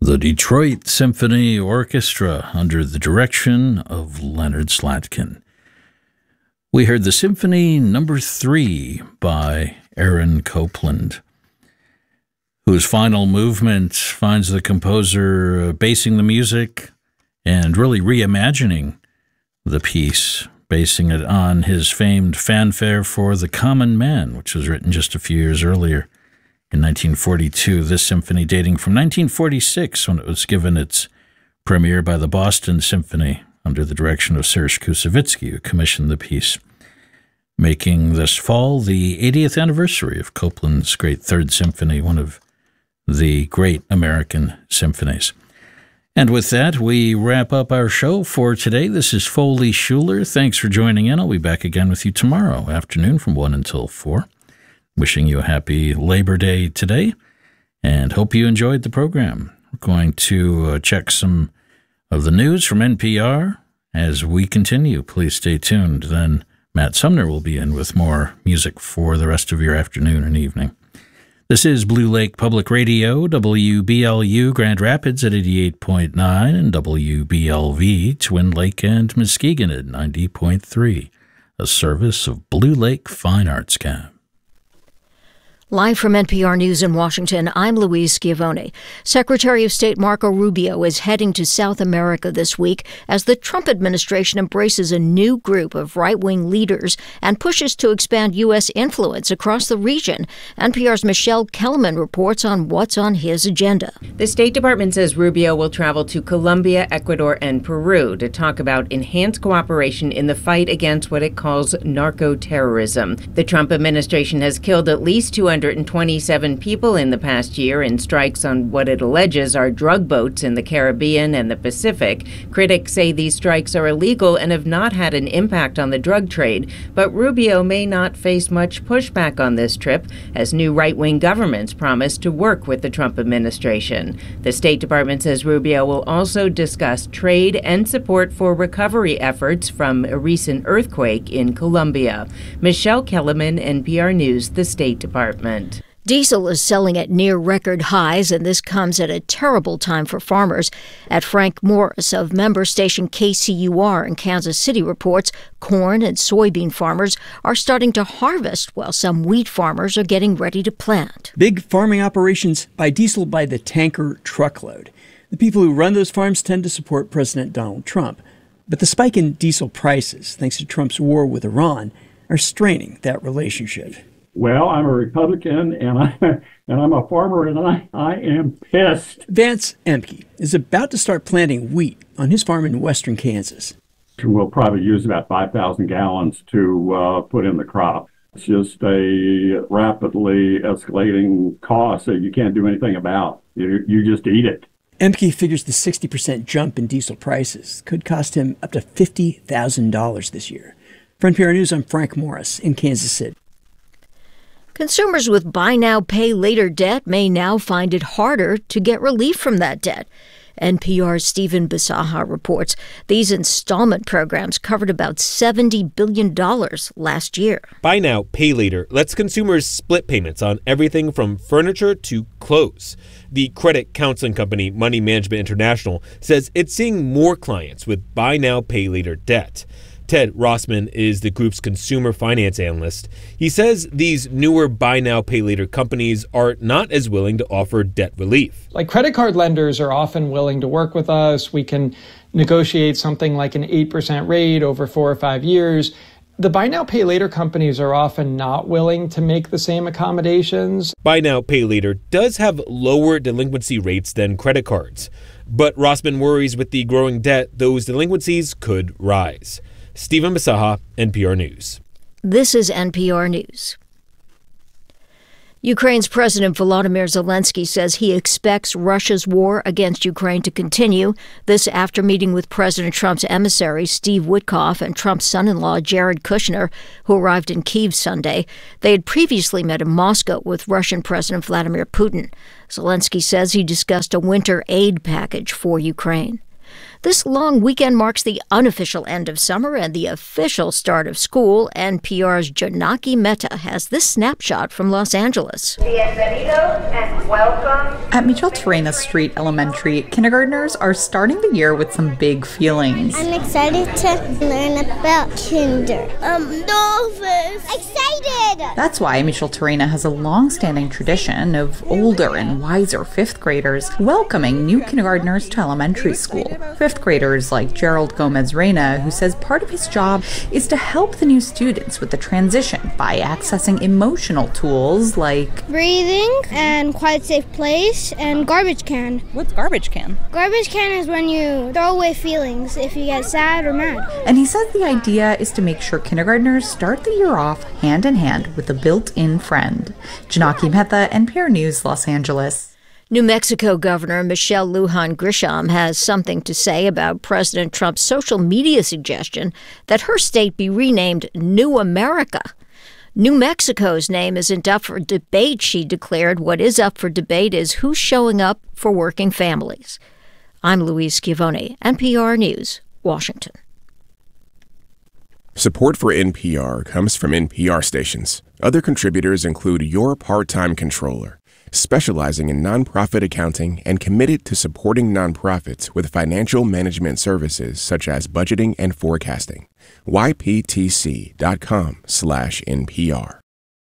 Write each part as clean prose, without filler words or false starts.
the Detroit Symphony Orchestra under the direction of Leonard Slatkin. We heard the Symphony Number 3 by Aaron Copland, whose final movement finds the composer basing the music and really reimagining the piece, basing it on his famed fanfare for The Common Man, which was written just a few years earlier in 1942. This symphony dating from 1946, when it was given its premiere by the Boston Symphony under the direction of Serge Koussevitzky, who commissioned the piece, making this fall the 80th anniversary of Copland's great Third Symphony, one of the great American symphonies. And with that, we wrap up our show for today. This is Foley Schuler. Thanks for joining in. I'll be back again with you tomorrow afternoon from 1 until 4. Wishing you a happy Labor Day today, and hope you enjoyed the program. We're going to check some of the news from NPR as we continue. Please stay tuned. Then Matt Sumner will be in with more music for the rest of your afternoon and evening. This is Blue Lake Public Radio, WBLU Grand Rapids at 88.9 and WBLV Twin Lake and Muskegon at 90.3, a service of Blue Lake Fine Arts Camp. Live from NPR News in Washington, I'm Louise Schiavone. Secretary of State Marco Rubio is heading to South America this week as the Trump administration embraces a new group of right-wing leaders and pushes to expand U.S. influence across the region. NPR's Michelle Kellerman reports on what's on his agenda. The State Department says Rubio will travel to Colombia, Ecuador, and Peru to talk about enhanced cooperation in the fight against what it calls narco-terrorism. The Trump administration has killed at least 227 people in the past year in strikes on what it alleges are drug boats in the Caribbean and the Pacific. Critics say these strikes are illegal and have not had an impact on the drug trade, but Rubio may not face much pushback on this trip, as new right-wing governments promise to work with the Trump administration. The State Department says Rubio will also discuss trade and support for recovery efforts from a recent earthquake in Colombia. Michelle Kellerman, NPR News, the State Department. Diesel is selling at near-record highs, and this comes at a terrible time for farmers. At Frank Morris of member station KCUR in Kansas City reports corn and soybean farmers are starting to harvest, while some wheat farmers are getting ready to plant. Big farming operations buy diesel by the tanker truckload. The people who run those farms tend to support President Donald Trump. But the spike in diesel prices, thanks to Trump's war with Iran, are straining that relationship. Well, I'm a Republican, and I'm a farmer, and I am pissed. Vance Emke is about to start planting wheat on his farm in western Kansas. We'll probably use about 5,000 gallons to put in the crop. It's just a rapidly escalating cost that you can't do anything about. You just eat it. Emke figures the 60% jump in diesel prices could cost him up to $50,000 this year. For NPR News, I'm Frank Morris in Kansas City. Consumers with buy now, pay later debt may now find it harder to get relief from that debt. NPR's Stephen Bisaha reports these installment programs covered about $70 billion last year. Buy now, pay later lets consumers split payments on everything from furniture to clothes. The credit counseling company Money Management International says it's seeing more clients with buy now, pay later debt. Ted Rossman is the group's consumer finance analyst. He says these newer buy now, pay later companies are not as willing to offer debt relief. Like credit card lenders are often willing to work with us. We can negotiate something like an 8% rate over 4 or 5 years. The buy now, pay later companies are often not willing to make the same accommodations. Buy now, pay later does have lower delinquency rates than credit cards. But Rossman worries with the growing debt, those delinquencies could rise. Stephen Bisaha, NPR News. This is NPR News. Ukraine's President Volodymyr Zelensky says he expects Russia's war against Ukraine to continue. This after meeting with President Trump's emissary, Steve Witkoff, and Trump's son-in-law, Jared Kushner, who arrived in Kyiv Sunday. They had previously met in Moscow with Russian President Vladimir Putin. Zelensky says he discussed a winter aid package for Ukraine. This long weekend marks the unofficial end of summer and the official start of school. NPR's Janaki Mehta has this snapshot from Los Angeles. Bienvenidos and welcome. At Micheltorena Street Elementary, kindergartners are starting the year with some big feelings. I'm excited to learn about kinder. Nervous. Excited! That's why Micheltorena has a long-standing tradition of older and wiser fifth graders welcoming new kindergartners to elementary school. Fifth graders like Gerald Gomez Reyna, who says part of his job is to help the new students with the transition by accessing emotional tools like breathing and quiet safe place and garbage can. What's garbage can? Garbage can is when you throw away feelings if you get sad or mad. And he says the idea is to make sure kindergartners start the year off hand in hand with a built-in friend. Janaki Mehta, NPR News, Los Angeles. New Mexico Governor Michelle Lujan Grisham has something to say about President Trump's social media suggestion that her state be renamed New America. New Mexico's name isn't up for debate, she declared. What is up for debate is who's showing up for working families. I'm Louise Schiavone, NPR News, Washington. Support for NPR comes from NPR stations. Other contributors include Your Part-Time Controller, specializing in nonprofit accounting and committed to supporting nonprofits with financial management services such as budgeting and forecasting. yptc.com/NPR.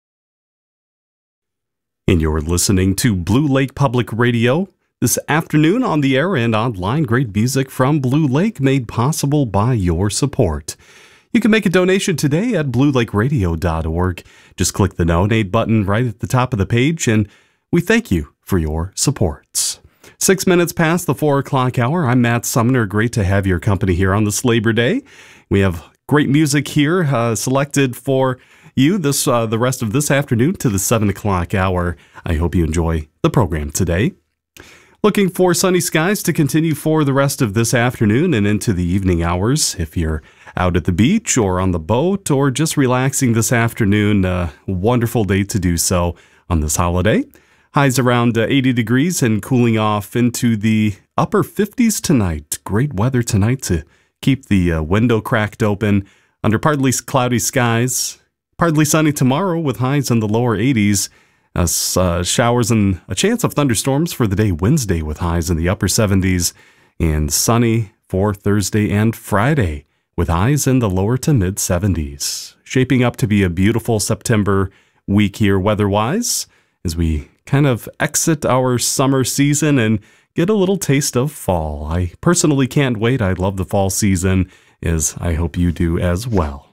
And you're listening to Blue Lake Public Radio. This afternoon on the air and online, great music from Blue Lake made possible by your support. You can make a donation today at bluelakeradio.org. Just click the donate button right at the top of the page, and we thank you for your supports. 6 minutes past the 4 o'clock hour. I'm Matt Sumner. Great to have your company here on this Labor Day. We have great music here selected for you the rest of this afternoon to the 7 o'clock hour. I hope you enjoy the program today. Looking for sunny skies to continue for the rest of this afternoon and into the evening hours. If you're out at the beach or on the boat or just relaxing this afternoon, wonderful day to do so on this holiday. Highs around 80 degrees and cooling off into the upper 50s tonight. Great weather tonight to keep the window cracked open under partly cloudy skies. Partly sunny tomorrow with highs in the lower 80s. Showers and a chance of thunderstorms for the day Wednesday with highs in the upper 70s. And sunny for Thursday and Friday with highs in the lower to mid 70s. Shaping up to be a beautiful September week here weather-wise as we kind of exit our summer season and get a little taste of fall. I personally can't wait. I love the fall season, as I hope you do as well.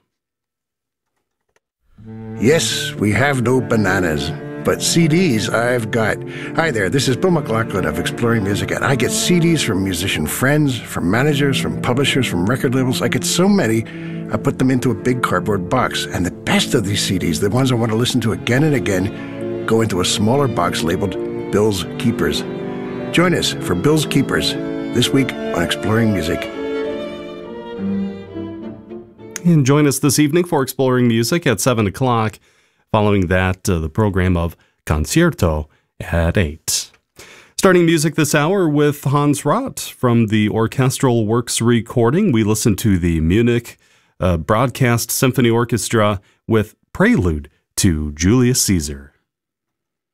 Yes, we have no bananas, but CDs I've got. Hi there, this is Bill McLaughlin of Exploring Music, and I get CDs from musician friends, from managers, from publishers, from record labels. I get so many, I put them into a big cardboard box. And the best of these CDs, the ones I want to listen to again and again, go into a smaller box labeled Bill's Keepers. Join us for Bill's Keepers this week on Exploring Music. And join us this evening for Exploring Music at 7 o'clock. Following that, the program of Concierto at 8. Starting music this hour with Hans Roth from the Orchestral Works recording. We listen to the Munich Broadcast Symphony Orchestra with Prelude to Julius Caesar.